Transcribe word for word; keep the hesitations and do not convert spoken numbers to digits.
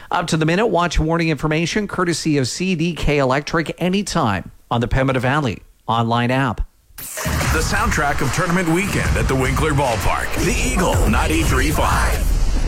Up to the minute watch warning information courtesy of C D K Electric anytime on the Pembina Valley online app. The soundtrack of tournament weekend at the Winkler Ballpark. The Eagle ninety-three point five.